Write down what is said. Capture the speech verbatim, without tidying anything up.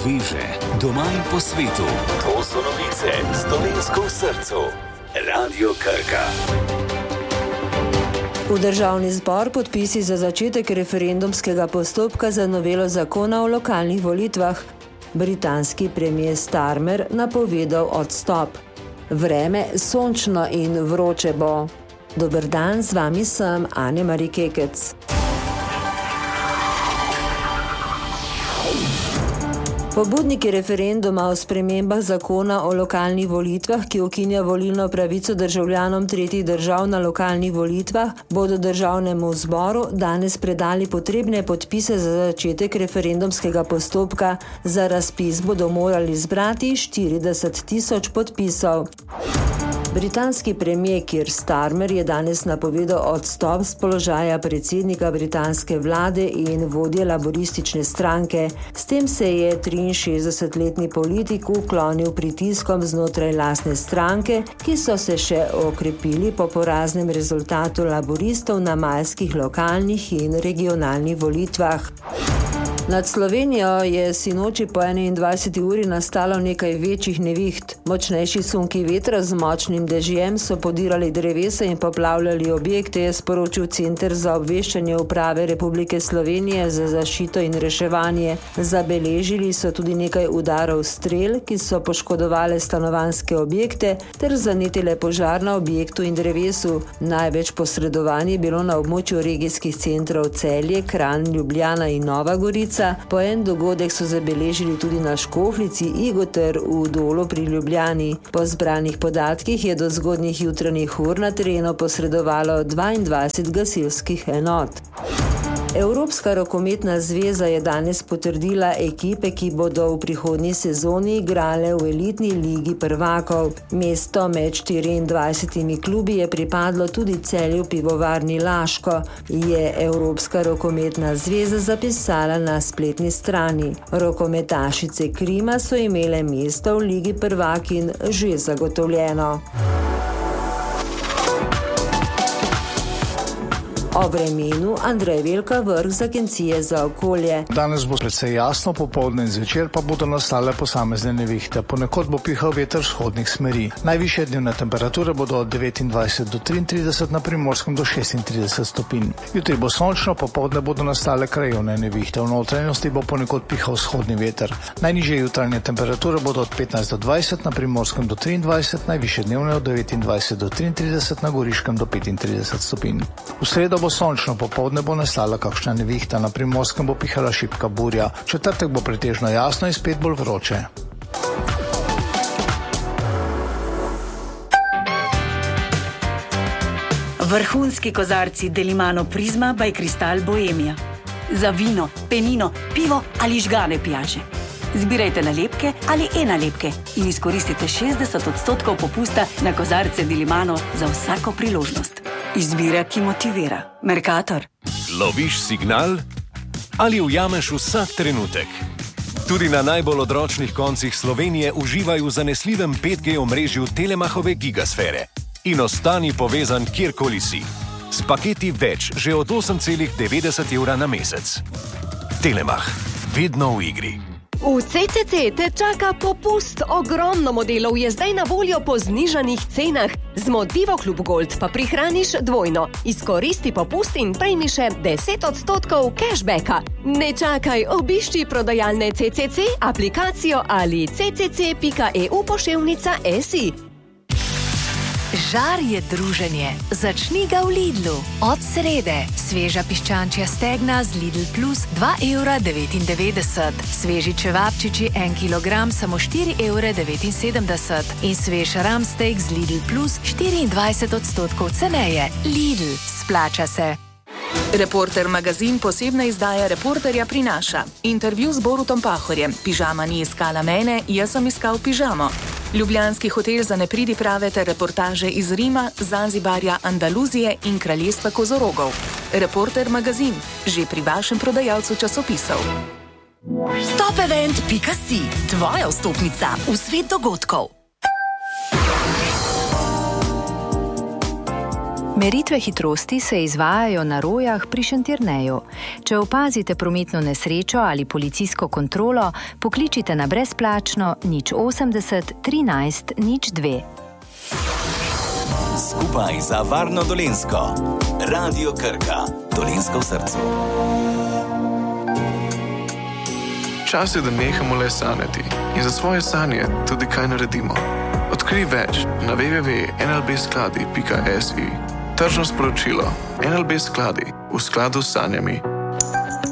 sveže, doma in po svetu. To so novice s Dolenjsko v srcu. Radio Krka. V državni zbor podpisi za začetek referendumskega postopka za novelo zakona o lokalnih volitvah. Britanski premier Starmer napovedal odstop. Vreme sončno in vroče bo. Dober dan, z vami sem Anja-Mari Kekec. Pobudniki referenduma o spremembah zakona o lokalnih volitvah, ki ukinja volilno pravico državljanom tretjih držav na lokalnih volitvah, bodo državnemu zboru danes predali potrebne podpise za začetek referendumskega postopka. Za razpis bodo morali zbrati štirideset tisoč podpisov. Britanski premier Keir Starmer je danes napovedal odstop z položaja predsednika britanske vlade in vodje laboristične stranke. S tem se je triinšestdesetletni politik uklonil pritiskom znotraj lastne stranke, ki so se še okrepili po poraznem rezultatu laboristov na majskih lokalnih in regionalnih volitvah. Nad Slovenijo je sinoči po enaindvajseti uri nastalo nekaj večjih neviht. Močnejši sunki vetra z močnim dežjem so podirali drevesa in poplavljali objekte, je sporočil Center za obveščanje Uprave Republike Slovenije za zaščito in reševanje. Zabeležili so tudi nekaj udarov strel, ki so poškodovale stanovanjske objekte ter zanetile požar na objektu in drevesu. Največ posredovanj je bilo na območju regijskih centrov Celje, Kranj, Ljubljana in Nova Gorica. Po en dogodek so zabeležili tudi na Škofljici, Igu ter v Dolu pri Ljubljani. Po zbranih podatkih je do zgodnjih jutranjih ur na terenu posredovalo dvaindvajset gasilskih enot. Evropska rokometna zveza je danes potrdila ekipe, ki bodo v prihodnji sezoni igrale v elitni ligi prvakov. Mesto med štiriindvajsetimi klubi je pripadlo tudi Celju Pivovarni Laško, je Evropska rokometna zveza zapisala na spletni strani. Rokometašice Krima so imele mesto v ligi prvakinj že zagotovljeno. O vremenu Andrej Velka, vrh z Agencije za okolje. Danes bo precej jasno, popoldne in zvečer pa bodo nastale posamezne nevihte. Ponekod bo pihal veter vzhodnih smeri. Najvišje dnevne temperature bodo od devetindvajset do triintrideset, na Primorskem do šestintrideset stopinj. Jutri bo sončno, popoldne bodo nastale krajevne nevihte. V notranjosti bo ponekod pihal vzhodni veter. Najnižje jutranje temperature bodo od petnajst do dvajset, na Primorskem do triindvajset, najvišje dnevne od devetindvajset do triintrideset, na Goriškem do petintrideset stopinj. V sredo bo sončno, popoldne bo nastala kakšna nevihta, na Primorskem bo pihala šibka burja. V četrtek bo pretežno jasno in spet bolj vroče. Vrhunski kozarci Delimano Prizma by Cristal Bohemia. Za vino, penino, pivo ali žgane pijače. Zbirajte nalepke ali e-nalepke in izkoristite šestdeset odstotkov popusta na kozarce Delimano za vsako priložnost. Izbira, ki motivira. Mercator. Loviš signal ali ujameš vsak trenutek? Tudi na najbolj odročnih koncih Slovenije uživaj v zanesljivem pet G omrežju Telemachove gigasfere in ostani povezan kjerkoli si. S paketi več že od osem celih devetdeset evra na mesec. Telemach. Vedno v igri. V C C C te čaka popust. Ogromno modelov je zdaj na voljo po znižanih cenah. Z Motivo Klub Gold pa prihraniš dvojno. Izkoristi popust in prejmi še deset odstotkov cashbacka. Ne čakaj, obišči prodajalne C C C, aplikacijo ali c c c pika e u poševnica si. Žar je druženje. Začni ga v Lidlu. Od srede. Sveža piščančja stegna z Lidl Plus dva evra devetindevetdeset. Sveži čevapčiči en kilogram samo štiri evre devetinsedemdeset. In svež ramsteak z Lidl Plus štiriindvajset odstotkov ceneje. Lidl. Splača se. Reporter magazin posebna izdaja Reporterja prinaša. Intervju z Borutom Pahorjem. Pižama ni iskala mene, jaz sem iskal pižamo. Ljubljanski hotel za nepridiprave ter reportaže iz Rima, Zanzibarja, Andaluzije in kraljestva kozorogov. Reporter magazin, že pri vašem prodajalcu časopisov. top event pika si, tvoja vstopnica v svet dogodkov. Meritve hitrosti se izvajajo na Rojah pri Šentjerneju. Če opazite prometno nesrečo ali policijsko kontrolo, pokličite na brezplačno nič osemdeset trinajst nič dve. Skupaj za varno Dolenjsko. Radio Krka. Dolenjsko v srcu. Čas je, da nehamo le sanjati in za svoje sanje tudi kaj naredimo. Odkrij več na w w w pika n l b skladi pika s i. Tržno sporočilo. N L B skladi v skladu s sanjami.